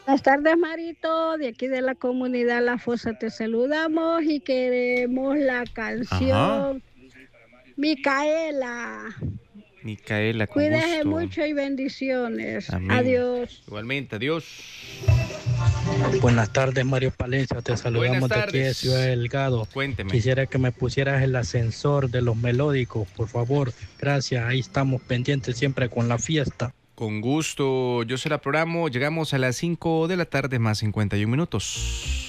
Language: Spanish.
Buenas tardes, Marito. De aquí de la comunidad La Fosa te saludamos y queremos la Ajá. canción Micaela. Micaela, con Cuídese gusto. mucho y bendiciones. Amén. Adiós. Igualmente, adiós. Buenas tardes, Mario Palencia. Te Buenas saludamos de aquí de Ciudad tardes. Delgado. Cuénteme. Quisiera que me pusieras el ascensor de los melódicos, por favor. Gracias. Ahí estamos pendientes siempre con la fiesta. Con gusto. Yo se la programo. Llegamos a las 5 de la tarde más 51 minutos.